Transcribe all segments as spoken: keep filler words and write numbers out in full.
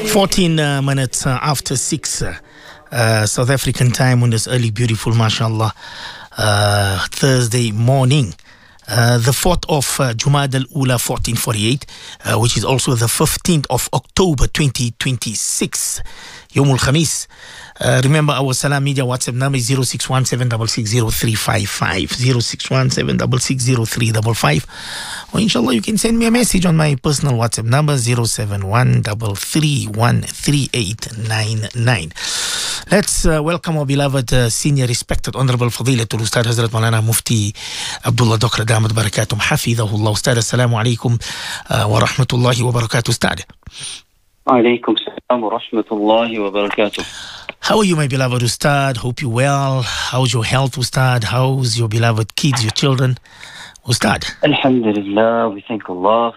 fourteen uh, minutes uh, after six uh, uh, South African time on this early, beautiful, mashallah, uh, Thursday morning. Uh, the fourth of uh, Jumad al-Ula fourteen forty-eight, uh, which is also the fifteenth of October twenty twenty-six, Yom al-Khamis. Uh, remember our Salam Media WhatsApp number is zero six one seven six six zero three five five, zero six one seven six six zero three five five. Or inshallah you can send me a message on my personal WhatsApp number zero seven one three three one three eight nine nine. Let's uh, welcome our beloved uh, senior respected honorable Fadilatul Ustad Hazrat Maulana Mufti Abdullah Dokra Damat Barakatum Hafidhahullah. Ustad, assalamu alaikum uh, wa rahmatullahi wa barakatuh. Ustad. Alaikum salam wa rahmatullahi wa barakatuh. How are you, my beloved Ustad? Hope you're well. How's your health, Ustad? How's your beloved kids, your children? Ustad. Alhamdulillah, we thank Allah.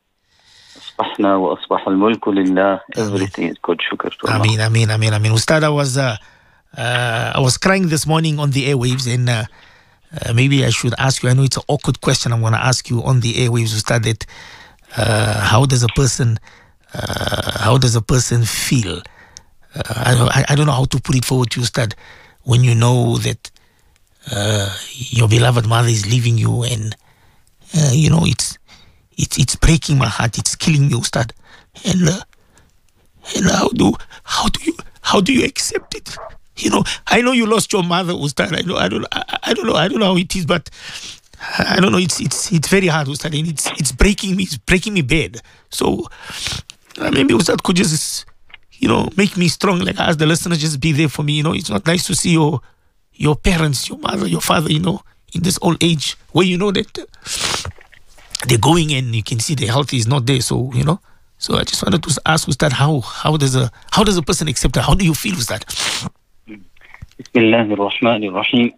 Asbahna wa asbah al-mulku lillah. Everything is good, shukr to Allah. Ameen, ameen, ameen, ameen. Ustad, I was, uh, uh, I was crying this morning on the airwaves, and uh, uh, maybe I should ask you, I know it's an awkward question I'm going to ask you on the airwaves, Ustad, that uh, how does a person, uh, how does a person feel? Uh, I, don't, I, I don't know how to put it forward to you, Ustad, when you know that uh, your beloved mother is leaving you, and uh, you know it's it's it's breaking my heart, it's killing me, Ustad. And uh, and how do how do you how do you accept it? You know, I know you lost your mother, Ustad. I know I don't I, I don't know I don't know how it is, but I don't know. It's it's it's very hard, Ustad, and it's it's breaking me. It's breaking me bad. So uh, maybe Ustad could just, you know, make me strong. Like I ask the listeners, just be there for me. You know, it's not nice to see your your parents, your mother, your father, you know, in this old age where you know that uh, they're going and you can see their health is not there. So, you know, so I just wanted to ask Ustad, how how does a how does a person accept that? How do you feel, Ustad? Bismillahir Rahmanir Rahim.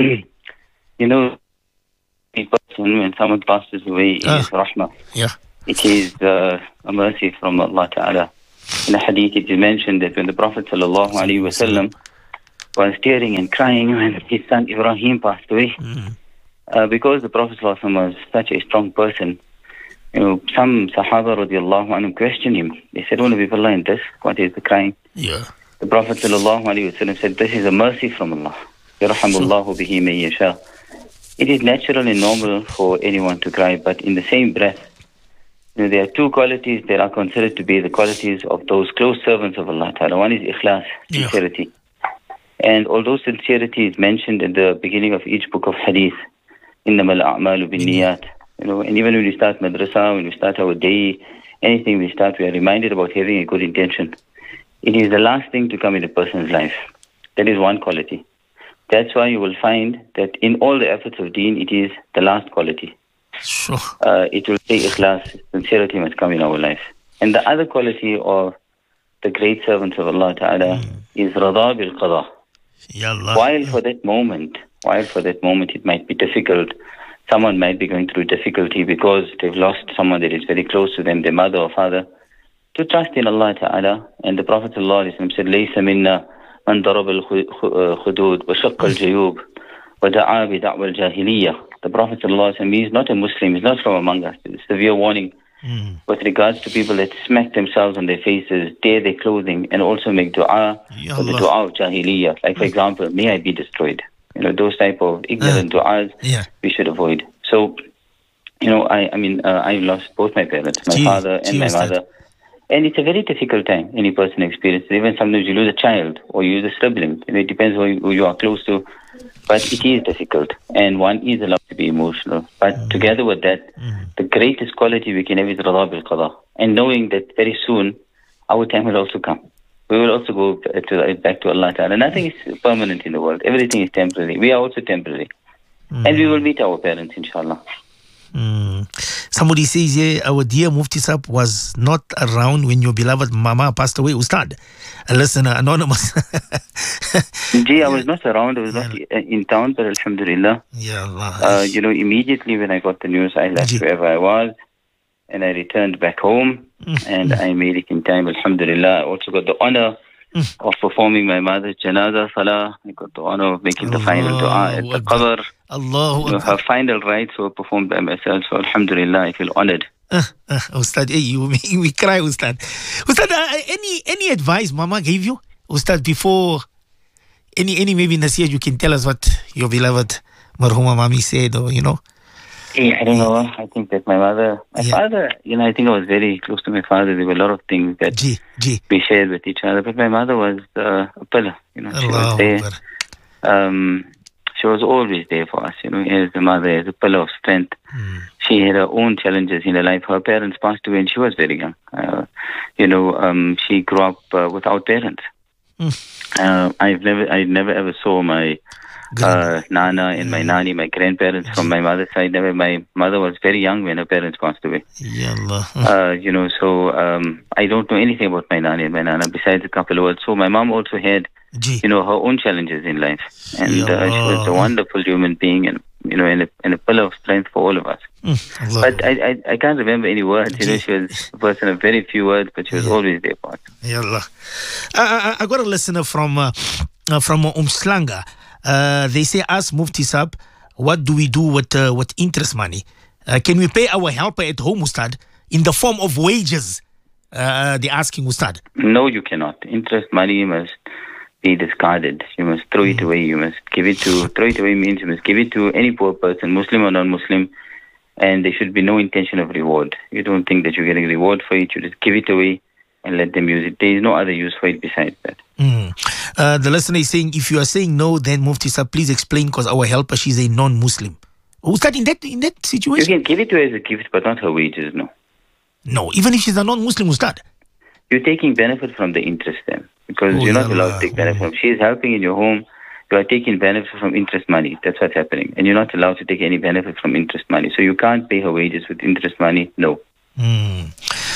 You know, a person, when someone passes away, it uh, is rahmah. Yeah. It is uh, a mercy from Allah Ta'ala. In a hadith it is mentioned that when the Prophet sallallahu alaihi wasallam was tearing and crying when his son Ibrahim passed away, mm. uh, because the Prophet sallallahu alaihi wasallam was such a strong person, you know, some Sahaba radiallahu anhum questioned him. They said, "Oh, Nabi Allah, in this, what is the crying?" Yeah. The Prophet sallallahu alaihi wasallam said, "This is a mercy from Allah. Yarhamullahu bihi man yasha." It is natural and normal for anyone to cry, but in the same breath, you know, there are two qualities that are considered to be the qualities of those close servants of Allah Ta'ala. One is ikhlas, sincerity. Yeah. And although sincerity is mentioned at the beginning of each book of hadith, innamal a'malu bin niyat, you know, and even when we start madrasa, when we start our day, anything we start, we are reminded about having a good intention. It is the last thing to come in a person's life. That is one quality. That's why you will find that in all the efforts of deen, it is the last quality. Sure. Uh, it will say ikhlas, sincerity must come in our life. And the other quality of the great servants of Allah Ta'ala mm. is rada bil qada. While for that moment, while for that moment it might be difficult, someone might be going through difficulty because they've lost someone that is very close to them, their mother or father, to trust in Allah Ta'ala. And the Prophet ﷺ said, "Laysa minna man darab al-khudud wa shaqqa al-jayub wa da'a bi da'wa al-jahiliyyah." The Prophet ﷺ is not a Muslim, he's not from among us. It's a severe warning mm. with regards to people that smack themselves on their faces, tear their clothing, and also make dua for the dua of jahiliyyah. Like, for example, may I be destroyed. You know, those type of ignorant uh, du'as yeah. we should avoid. So, you know, I, I mean, uh, I've lost both my parents, my Gee, father and my mother. That. And it's a very difficult time any person experiences. Even sometimes you lose a child or you lose a sibling. You know, it depends who you, who you are close to. But it is difficult, and one is allowed to be emotional. But mm. together with that, mm. the greatest quality we can have is rada bil qada. And knowing that very soon, our time will also come. We will also go to, back to Allah Ta'ala. Nothing is permanent in the world. Everything is temporary. We are also temporary. Mm. And we will meet our parents, inshallah. Mm. Somebody says here, our dear Mufti Sahib was not around when your beloved Mama passed away. Ustad, a listener, anonymous. Gee, I was not around. I was yeah. not in town, but alhamdulillah. Yeah, Allah. Uh, you know, immediately when I got the news, I left Gee. wherever I was and I returned back home mm. and mm. I made it in time, alhamdulillah. I also got the honor mm. of performing my mother's janazah salah. I got the honor of making Allah the final dua at the qabr. Allah. You know, her final rites were performed by myself, so alhamdulillah, I feel honored Uh, uh, Ustad, hey, you make me cry, Ustad. Ustad, uh, any any advice Mama gave you, Ustad, before any any maybe nasiyah you can tell us what your beloved Marhuma Mami said, or you know? Yeah, I don't know. I think that my mother, my yeah. father, you know, I think I was very close to my father. There were a lot of things that G, G. we shared with each other, but my mother was uh, a pillar. You know, she was there. Um, she was always there for us. You know, as a mother, as a pillar of strength. Mm. She had her own challenges in her life. Her parents passed away when she was very young. Uh, you know, um, she grew up uh, without parents. Mm. Uh, I've never, I never ever saw my uh, nana and my nani, my grandparents from my mother's side. Never. My mother was very young when her parents passed away. Uh, you know, so um, I don't know anything about my nani and my nana besides a couple of words. So my mom also had, you know, her own challenges in life, and uh, she was a wonderful human being, and you know, and a, and a pillar of strength for all of us. Mm, but I, I I can't remember any words. You know, she was a person of very few words, but she was yeah. always there for us. Yeah, Allah. I, I, I got a listener from uh, uh, from uh, Umslanga. Uh, they say, ask Mufti Sab, what do we do with uh, with interest money? Uh, can we pay our helper at home, Ustad, in the form of wages? Uh, they're asking, Ustad. No, you cannot. Interest money must be discarded. You must throw mm. it away. You must give it to, throw it away means you must give it to any poor person, Muslim or non-Muslim, and there should be no intention of reward. You don't think that you're getting a reward for it. You just give it away and let them use it. There is no other use for it besides that. Mm. Uh, the listener is saying, if you are saying no, then Mufti Sahib, please explain, because our helper, she's a non-Muslim. Who's that in that in that situation? You can give it to her as a gift, but not her wages, no. No, even if she's a non-Muslim, Ustad? You're taking benefit from the interest then, because oh, you're not allowed to take benefit from. She is helping in your home. You are taking benefit from interest money. That's what's happening. And you're not allowed to take any benefit from interest money. So you can't pay her wages with interest money, no. Mm.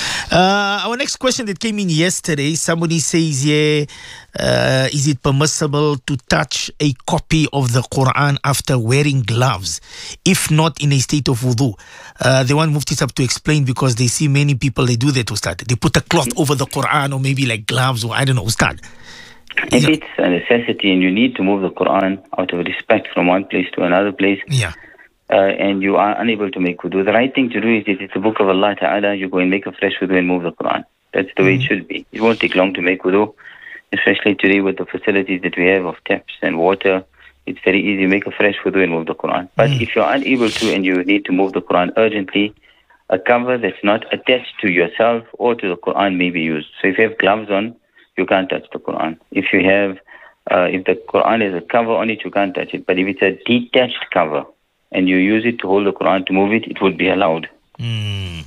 Uh, our next question that came in yesterday, somebody says, yeah, uh, is it permissible to touch a copy of the Quran after wearing gloves, if not in a state of wudu? Uh, they want Mufti Sahib to explain, because they see many people, they do that, Ustad. They put a cloth over the Quran, or maybe like gloves, or I don't know, Ustad. If it's a necessity and you need to move the Quran out of respect from one place to another place, yeah. Uh, and you are unable to make wudu, the right thing to do is, if it's the book of Allah Ta'ala, you go and make a fresh wudu and move the Quran. That's the way mm-hmm. it should be. It won't take long to make wudu, especially today with the facilities that we have of taps and water. It's very easy. Make a fresh wudu and move the Quran. But mm-hmm. if you're unable to and you need to move the Quran urgently, a cover that's not attached to yourself or to the Quran may be used. So if you have gloves on, you can't touch the Quran. If you have, uh, if the Quran has a cover on it, you can't touch it. But if it's a detached cover, and you use it to hold the Quran, to move it, it would be allowed. Mm.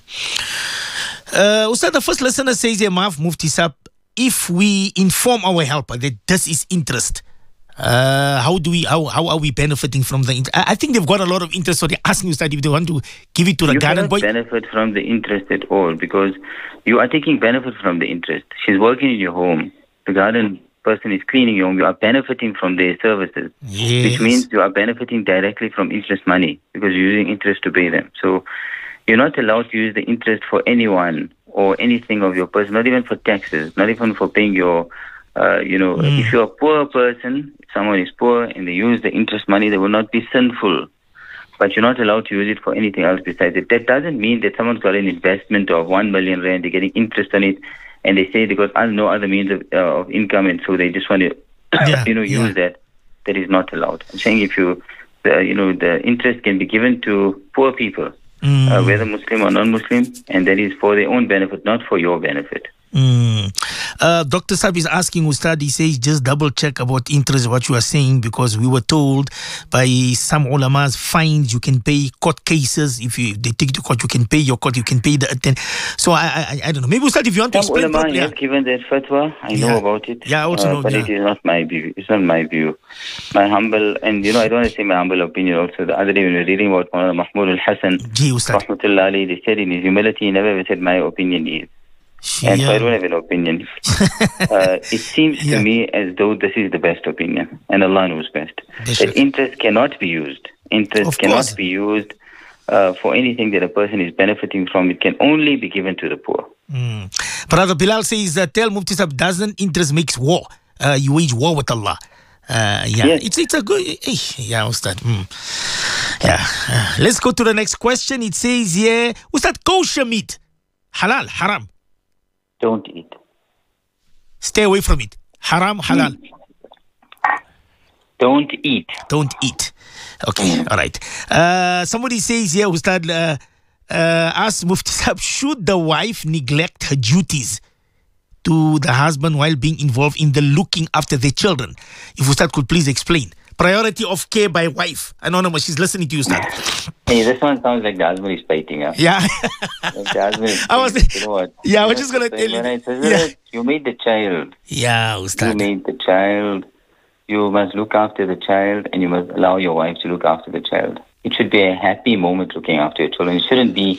Uh, Ustad, the first listener says here, Maaf Mufti Sahib, if we inform our helper that this is interest, uh, how do we, how, how are we benefiting from the interest? I think they've got a lot of interest, so they're asking Ustad if they want to give it to the you garden boy. You cannot benefit from the interest at all, because you are taking benefit from the interest. She's working in your home. The garden person is cleaning your home, you are benefiting from their services, yes. which means you are benefiting directly from interest money, because you're using interest to pay them. So you're not allowed to use the interest for anyone or anything of your person, not even for taxes, not even for paying your, uh, you know, mm. if you're a poor person, if someone is poor and they use the interest money, they will not be sinful. But you're not allowed to use it for anything else besides it. That doesn't mean that someone's got an investment of one million rand, they're getting interest on it, and they say they got no other means of, uh, of income, and so they just want to, yeah, you know, use yeah. that. That is not allowed. I'm saying if you, the, you know, the interest can be given to poor people, mm. uh, whether Muslim or non-Muslim, and that is for their own benefit, not for your benefit. Mm. Uh, Doctor Sahib is asking Ustad, he says, just double check about interest, what you are saying, because we were told by some ulamas, fines, you can pay court cases. If you they take to court, you can pay your court, you can pay the attend. So I, I I don't know. Maybe Ustad, if you want some to explain ulama properly. Have given that fatwa. I yeah. know about it. Yeah, I also uh, know. But yeah. it is not my view. It's not my view. My humble, and you know, I don't want to say my humble opinion also. The other day when we were reading about Mahmoud al-Hassan, rahmatullah alayhi, they said in his humility, he never ever said my opinion is. And yeah. so I don't have an opinion. uh, it seems yeah. to me as though this is the best opinion, and Allah knows best. They that should. interest cannot be used. Interest Of cannot course. be used uh, for anything that a person is benefiting from. It can only be given to the poor. Mm. Brother Bilal says, uh, tell Mufti Sahib, doesn't interest makes war? Uh, you wage war with Allah. Uh, yeah, yes. it's it's a good, eh, yeah, Ustad. Mm. Yeah. Uh, let's go to the next question. It says here, what's that kosher meat? Halal, haram? Don't eat. Stay away from it. Haram, halal? Don't eat. Don't eat. Okay, all right. Uh, somebody says here, Ustad, uh, uh, ask Mufti Sahib, should the wife neglect her duties to the husband while being involved in the looking after their children? If Ustad could please explain. Priority of care by wife. Anonymous, she's listening to you, Ustad. Hey, this one sounds like the husband is fighting, huh? Yeah. Like the husband is I was, you know what? Yeah, I you was just going to tell you. Yeah. You made the child. Yeah, Ustad. You made the child. You must look after the child, and you must allow your wife to look after the child. It should be a happy moment looking after your children. It shouldn't be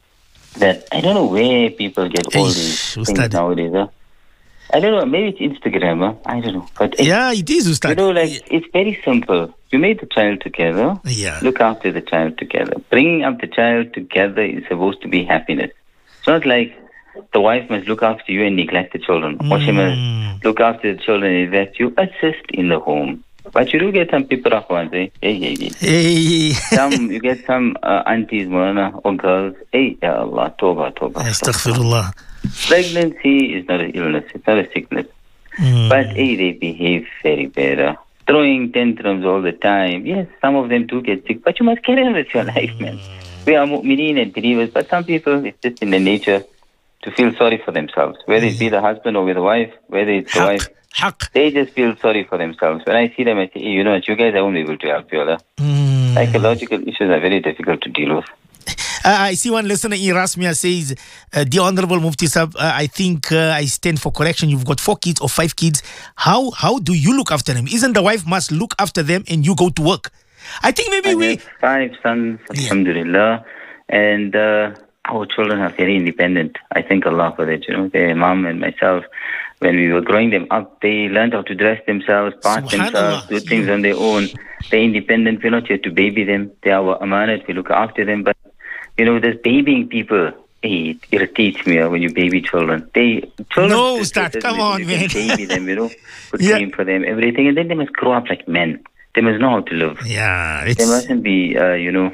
that, I don't know where people get all these Ustad. things nowadays, huh? I don't know, maybe it's Instagram, huh? I don't know. But it, yeah, it is, Ustad. You know, like, it's very simple. You made the child together. Yeah. Look after the child together. Bringing up the child together is supposed to be happiness. It's not like the wife must look after you and neglect the children. Mm. Or she must look after the children and neglect you. Assist in the home. But you do get some people off one day. Hey, hey, hey. Hey. Some, you get some uh, aunties, Morana, or girls. Hey, Ya Allah, Toba, Toba. Astaghfirullah. Pregnancy is not an illness, it's not a sickness. Mm. But hey, they behave very better. Throwing tantrums all the time. Yes, some of them do get sick, but you must carry on with your life, man. We are mu'mineen and believers, but some people, it's just in their nature to feel sorry for themselves. Whether it be the husband or with the wife, whether it's the wife, Haq. they just feel sorry for themselves. When I see them, I say, hey, you know what, you guys are only able to help you. Mm. Psychological issues are very difficult to deal with. Uh, I see one listener, Erasmia, says, uh, Dear Honorable Mufti Sahib, uh, I think uh, I stand for correction. You've got four kids or five kids. How how do you look after them? Isn't the wife must look after them and you go to work? I think maybe I we... have five sons, alhamdulillah, yeah. and uh, our children are very independent. I thank Allah for that. You know, their mom and myself, when we were growing them up, they learned how to dress themselves, bath themselves, do things yeah. on their own. They're independent. We're not here to baby them. They are our amanat. We look after them, but you know, there's babying people. Hey, it irritates me when you baby children. They children. No, start. Come on, man. Baby them, you know, put yeah. cream for them, everything, and then they must grow up like men. They must know how to live. Yeah, it's... they mustn't be, uh, you know,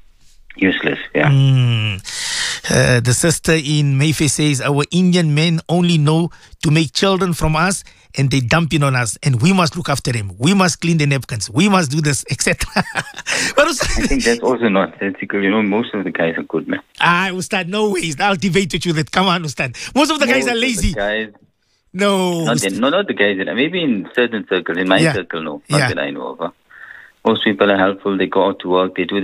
useless. Yeah. Mm. Uh, the sister in Mayfair says our Indian men only know to make children from us, and they dump in on us, and we must look after them. We must clean the napkins. We must do this, et cetera. I think that's also not ethical. You know, most of the guys are good, man. Ah, Ustad, no ways. I'll debate with you that. Come on, Ustad. Most of the most guys are lazy. Guys, no. Not, the, no, not the guys. That, maybe in certain circles. In my yeah. circle, no. Not yeah. that I know of. Huh? Most people are helpful. They go out to work. They do